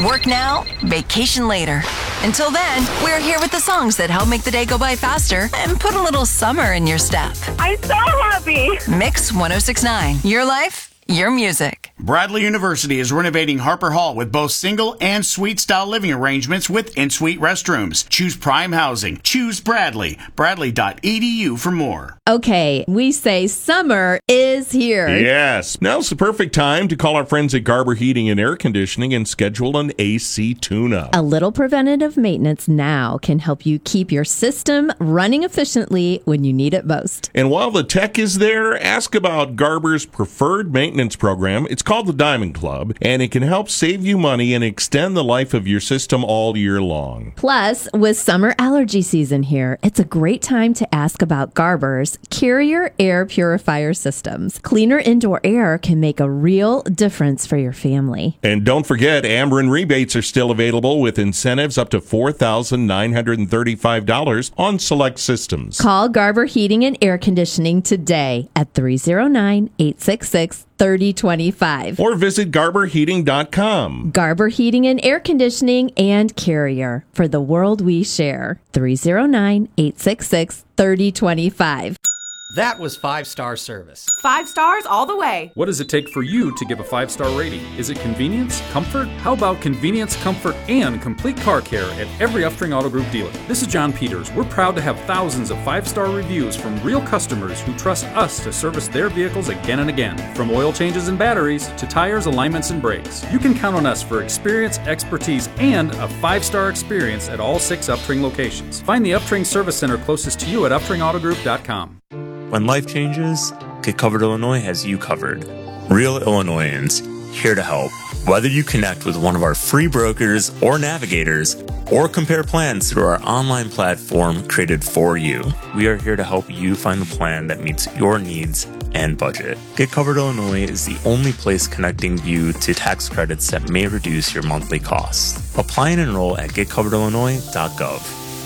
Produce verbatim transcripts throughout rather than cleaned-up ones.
Work now, vacation later. Until then, we're here with the songs that help make the day go by faster and put a little summer in your step. I'm so happy. Mix ten sixty-nine. Your life, your music. Bradley University is renovating Harper Hall with both single and suite style living arrangements with in-suite restrooms. Choose prime housing. Choose Bradley. Bradley dot e d u for more. Okay, we say summer is here. Yes. Now's the perfect time to call our friends at Garber Heating and Air Conditioning and schedule an A C tune-up. A little preventative maintenance now can help you keep your system running efficiently when you need it most. And while the tech is there, ask about Garber's preferred maintenance program. It's called the Diamond Club, and it can help save you money and extend the life of your system all year long. Plus, with summer allergy season here, it's a great time to ask about Garber's Carrier Air Purifier Systems. Cleaner indoor air can make a real difference for your family. And don't forget, Ameren rebates are still available with incentives up to four thousand nine hundred thirty-five dollars on select systems. Call Garber Heating and Air Conditioning today at three oh nine, eight six six, three oh two five. Or visit garber heating dot com. Garber Heating and Air Conditioning and Carrier, for the world we share. three oh nine, eight six six, three oh two five. That was five-star service. Five stars all the way. What does it take for you to give a five-star rating? Is it convenience? Comfort? How about convenience, comfort, and complete car care at every Upstring Auto Group dealer? This is John Peters. We're proud to have thousands of five-star reviews from real customers who trust us to service their vehicles again and again. From oil changes and batteries to tires, alignments, and brakes. You can count on us for experience, expertise, and a five-star experience at all six Upstring locations. Find the Upstring Service Center closest to you at upstring auto group dot com. When life changes, Get Covered Illinois has you covered. Real Illinoisans, here to help. Whether you connect with one of our free brokers or navigators, or compare plans through our online platform created for you, we are here to help you find the plan that meets your needs and budget. Get Covered Illinois is the only place connecting you to tax credits that may reduce your monthly costs. Apply and enroll at get covered illinois dot gov.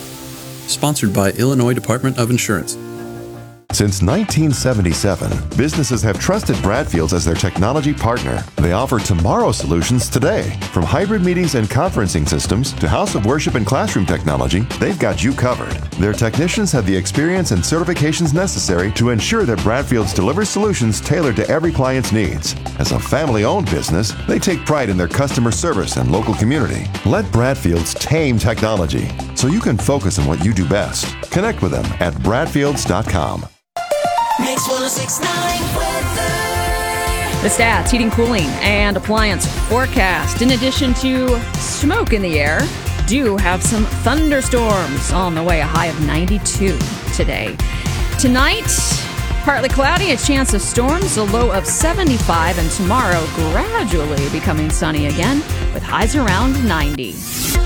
Sponsored by Illinois Department of Insurance. Since nineteen seventy-seven, businesses have trusted Bradfields as their technology partner. They offer tomorrow solutions today. From hybrid meetings and conferencing systems to house of worship and classroom technology, they've got you covered. Their technicians have the experience and certifications necessary to ensure that Bradfields delivers solutions tailored to every client's needs. As a family-owned business, they take pride in their customer service and local community. Let Bradfields tame technology so you can focus on what you do best. Connect with them at bradfields dot com. Mix ten sixty-nine weather. The stats, heating, cooling, and appliance forecast. In addition to smoke in the air, do have some thunderstorms on the way, a high of ninety-two today. Tonight, partly cloudy, a chance of storms, a low of seventy-five, and tomorrow gradually becoming sunny again with highs around ninety.